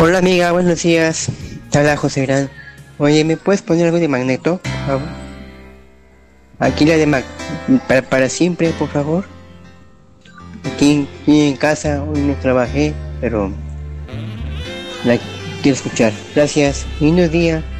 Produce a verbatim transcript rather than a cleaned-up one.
Hola amiga, buenos días. Te habla José Gran. Oye, ¿me puedes poner algo de Magneto, por favor? Aquí la de Mag... para, para siempre, por favor. Aquí, aquí en casa, hoy no trabajé, pero la quiero escuchar. Gracias. Lindo día.